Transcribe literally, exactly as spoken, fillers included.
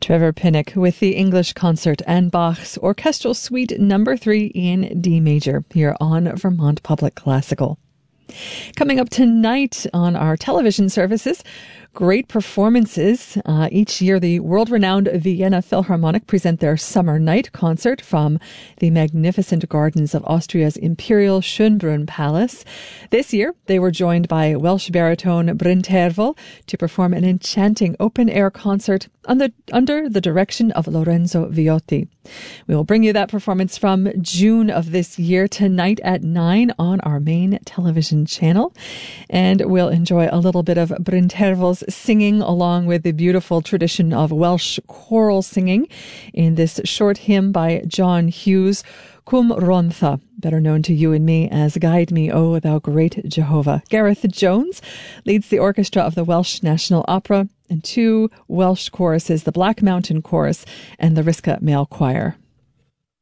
Trevor Pinnock with the English Concert and Bach's Orchestral Suite Number three in D major here on Vermont Public Classical. Coming up tonight on our television services, great performances. Uh, each year, the world-renowned Vienna Philharmonic present their Summer Night concert from the magnificent gardens of Austria's Imperial Schönbrunn Palace. This year, they were joined by Welsh baritone Bryn Terfel to perform an enchanting open-air concert on the, under the direction of Lorenzo Viotti. We will bring you that performance from June of this year tonight at nine on our main television channel. And we'll enjoy a little bit of Bryn Terfel's singing along with the beautiful tradition of Welsh choral singing in this short hymn by John Hughes, Cum Rontha, better known to you and me as Guide Me, O Thou Great Jehovah. Gareth Jones leads the orchestra of the Welsh National Opera and two Welsh choruses, the Black Mountain Chorus and the Risca Male Choir.